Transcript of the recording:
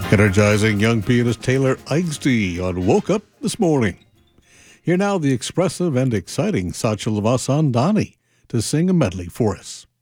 Energizing young pianist Taylor Eigsty on Woke Up This Morning. Here now the expressive and exciting Satchel Vasandani to sing a medley for us.